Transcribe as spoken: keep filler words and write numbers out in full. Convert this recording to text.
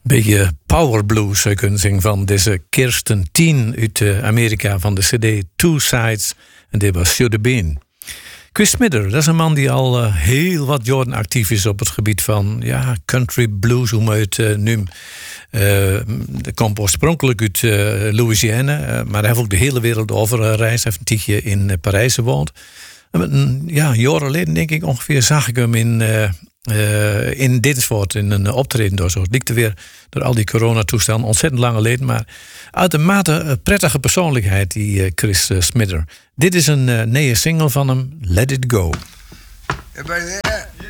Beetje power blues zou je kunnen zingen van deze Kirsten Tien uit uh, Amerika van de cd Two Sides. En dit was Should Have Been. Chris Smith, dat is een man die al uh, heel wat jaren actief is op het gebied van ja, country blues, hoe men het uh, noemt. Uh, dat komt oorspronkelijk uit uh, Louisiana, uh, maar hij heeft ook de hele wereld over uh, reis. Hij heeft een tijdje in uh, Parijs gewoond. En, ja, jaren geleden denk ik ongeveer zag ik hem in... Uh, Uh, in Dinsvoort in een optreden door zo. Het liep er weer door al die coronatoestanden ontzettend lang geleden, maar uitermate prettige persoonlijkheid die uh, Chris uh, Smith. Dit is een uh, nieuwe single van hem, Let It Go. Everybody there?